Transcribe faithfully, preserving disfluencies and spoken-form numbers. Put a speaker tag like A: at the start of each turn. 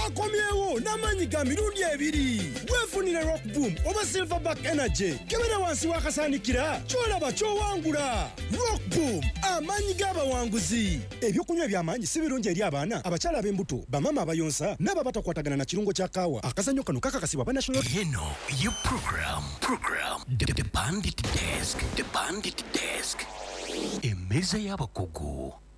A: akomyewo n'amaanyi ga mirundi ebiri. Weefunire Rock Boom oba Silverback Energy kebera wansi w'akasaanikira ky'olaba ky'owangula. Rock Boom amaanyi g'abawanguzi. Ebyokunywa eby'amaanyi si birungi eri abaana, abakyala ab'embuto, bamama abayonsa n'ababatakwatagana na kirungo kya kaawa. Akazannyo kano kakakasibwa ba National.
B: Eno ye program program the, the Bandit Desk the Bandit Desk. Emeza y'abakugu.